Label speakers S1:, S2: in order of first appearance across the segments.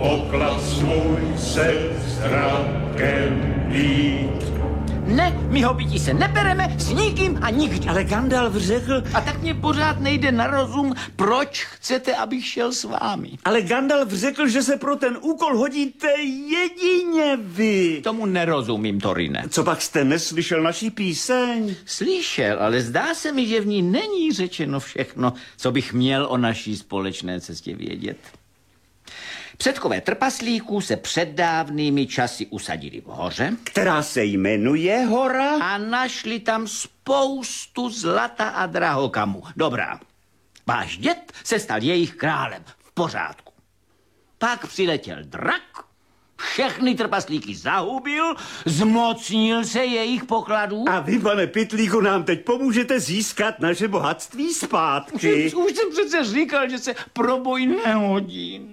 S1: poklad svůj se zdrakem být.
S2: Ne, my hobiti se nebereme s nikým a nikdy.
S3: Ale Gandalf řekl...
S2: A tak mě pořád nejde na rozum, proč chcete, abych šel s vámi.
S3: Ale Gandalf řekl, že se pro ten úkol hodíte jedině vy.
S2: Tomu nerozumím, Torine.
S3: Co pak jste neslyšel naší píseň?
S2: Slyšel, ale zdá se mi, že v ní není řečeno všechno, co bych měl o naší společné cestě vědět. Předkové trpaslíků se před dávnými časy usadili v hoře.
S3: Která se jmenuje Hora?
S2: A našli tam spoustu zlata a drahokamů. Dobrá. Váš děd se stal jejich králem. V pořádku. Pak přiletěl drak, všechny trpaslíky zahubil, zmocnil se jejich pokladů.
S3: A vy, pane Pytlíku, nám teď pomůžete získat naše bohatství zpátky.
S2: Už jsem přece říkal, že se pro boj nehodím.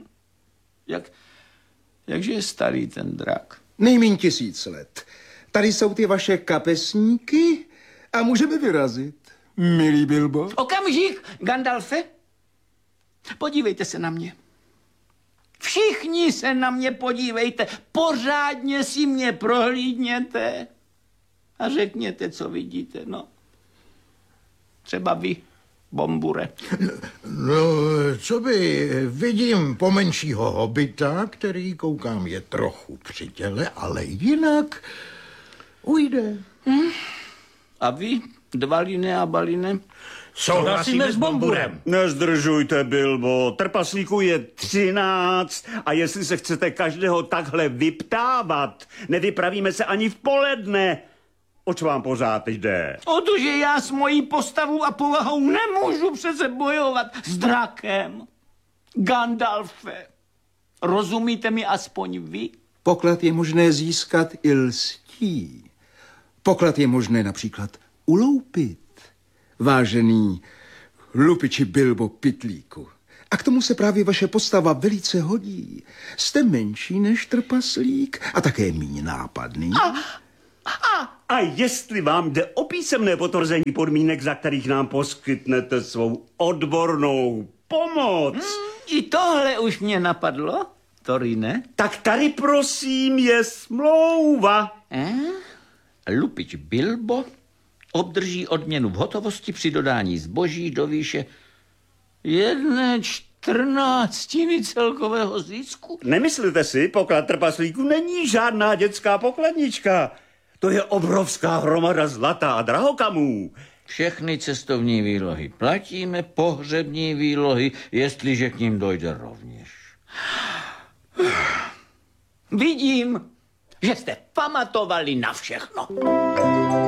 S2: Jakže je starý ten drak?
S4: Nejmíň 1000 let. Tady jsou ty vaše kapesníky a můžeme vyrazit. Milý Bilbo.
S2: Okamžik, Gandalfe. Podívejte se na mě. Všichni se na mě podívejte. Pořádně si mě prohlídněte. A řekněte, co vidíte, no. Třeba vy, Bombure.
S5: No, co by, vidím pomenšího hobita, který, koukám, je trochu při těle, ale jinak ujde.
S2: A vy, Dvaline a Baline?
S1: Souhlasíme s Bomburem.
S3: Nezdržujte, Bilbo. Trpaslíků je 13 a jestli se chcete každého takhle vyptávat, nevypravíme se ani v poledne. Oč vám pořád jde?
S2: O to, že já s mojí postavou a povahou nemůžu přece bojovat s drakem. Gandalfe, rozumíte mi aspoň vy?
S4: Poklad je možné získat i lstí. Poklad je možné například uloupit. Vážený lupiči Bilbo Pytlíku. A k tomu se právě vaše postava velice hodí. Jste menší než trpaslík a také méně nápadný.
S3: A jestli vám jde o písemné potvrzení podmínek, za kterých nám poskytnete svou odbornou pomoc.
S2: I tohle už mě napadlo, Torine.
S3: Tak tady prosím je smlouva.
S2: Lupič Bilbo obdrží odměnu v hotovosti při dodání zboží do výše 1/14 celkového zisku.
S3: Nemyslíte si, poklad trpaslíků není žádná dětská pokladnička. To je obrovská hromada zlata a drahokamů.
S2: Všechny cestovní výlohy platíme, pohřební výlohy, jestliže k ním dojde rovněž. Vidím, že jste pamatovali na všechno.